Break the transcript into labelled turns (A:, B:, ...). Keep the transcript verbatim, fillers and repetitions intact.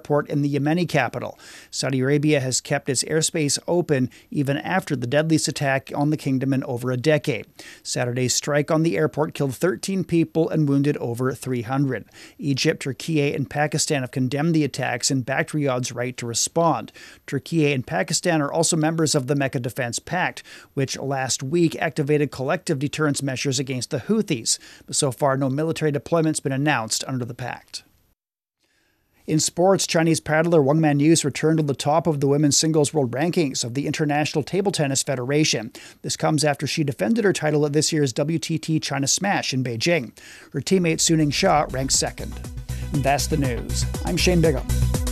A: airport in the Yemeni capital. Saudi Arabia has kept its airspace open even after the deadliest attack on the kingdom in over a decade. Saturday's strike on the airport killed thirteen people and wounded over three hundred. Egypt, Turkey, and Pakistan have condemned the attacks and backed Riyadh's right to respond. Turkey and Pakistan are also members of the Mecca Defense Pact, which last week activated collective deterrence measures against the Houthis. But so far, no military deployment's been announced under the pact. In sports, Chinese paddler Wang Manyu returned to the top of the women's singles world rankings of the International Table Tennis Federation. This comes after she defended her title at this year's W T T China Smash in Beijing. Her teammate Suning Shah ranks second. And that's the news. I'm Shane Bigham.